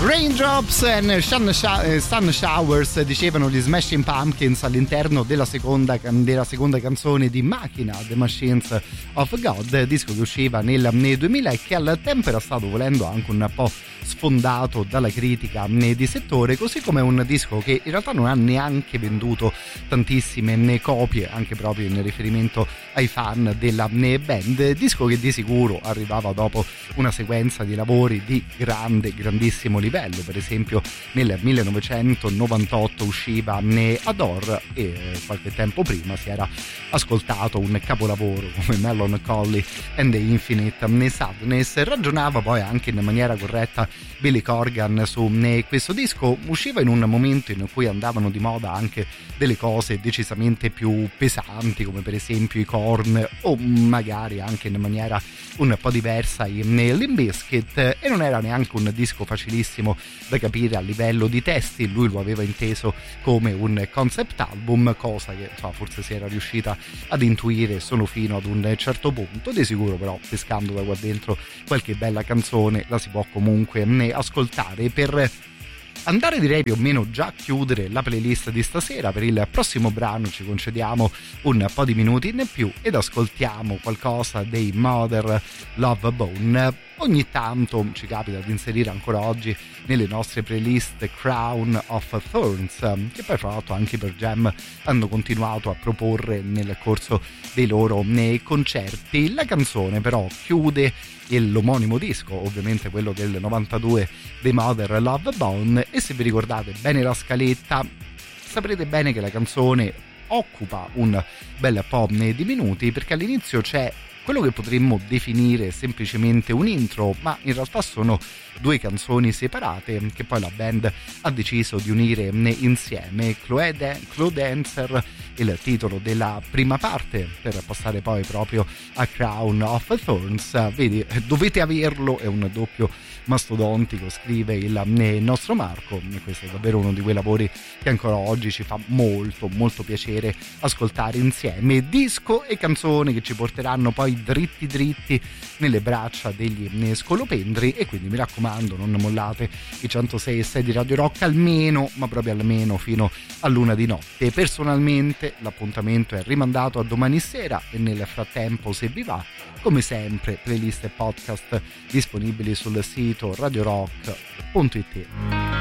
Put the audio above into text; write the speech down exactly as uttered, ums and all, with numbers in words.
Raindrops and Sun, Sun Showers, dicevano gli Smashing Pumpkins all'interno della seconda, della seconda canzone di Machina, The Machines of God, disco che usciva nel, nel duemila e che al tempo era stato, volendo, anche un po' sfondato dalla critica di settore, così come un disco che in realtà non ha neanche venduto tantissime copie, anche proprio in riferimento ai fan della band, disco che di sicuro arrivava dopo una sequenza di lavori di grande, grandissimo livello. Per esempio nel millenovecentonovantotto usciva Adore e qualche tempo prima si era ascoltato un capolavoro come Melancholy and the Infinite Sadness. Ragionava poi anche in maniera corretta Billy Corgan su questo disco. Usciva in un momento in cui andavano di moda anche delle cose decisamente più pesanti, come per esempio i Korn, o magari anche in maniera un po' diversa in Limp Bizkit, e non era neanche un disco facilissimo da capire a livello di testi. Lui lo aveva inteso come un concept album, cosa che so, forse si era riuscita ad intuire solo fino ad un certo punto. Di sicuro però, pescando da qua dentro qualche bella canzone, la si può comunque ascoltare. Per andare, direi, più o meno già a chiudere la playlist di stasera, per il prossimo brano ci concediamo un po' di minuti in più ed ascoltiamo qualcosa dei Mother Love Bone. Ogni tanto ci capita di inserire ancora oggi nelle nostre playlist Crown of Thorns, che poi fra l'altro anche per Jam hanno continuato a proporre nel corso dei loro nei concerti. La canzone però chiude l'omonimo disco, ovviamente quello del novantadue dei Mother Love Bone, e se vi ricordate bene la scaletta saprete bene che la canzone occupa un bel po' di minuti, perché all'inizio c'è quello che potremmo definire semplicemente un intro, ma in realtà sono due canzoni separate che poi la band ha deciso di unire insieme. Chloe, Dan- Chloe Dancer, il titolo della prima parte, per passare poi proprio a Crown of Thorns. Vedi, dovete averlo, è un doppio mastodontico, scrive il nostro Marco. Questo è davvero uno di quei lavori che ancora oggi ci fa molto molto piacere ascoltare insieme, disco e canzone che ci porteranno poi dritti dritti nelle braccia degli scolopendri, e quindi mi raccomando, non mollate i centosei e sei di Radio Rock almeno, ma proprio almeno fino a luna di notte. Personalmente l'appuntamento è rimandato a domani sera, e nel frattempo, se vi va, come sempre playlist e podcast disponibili sul sito radio rock punto it.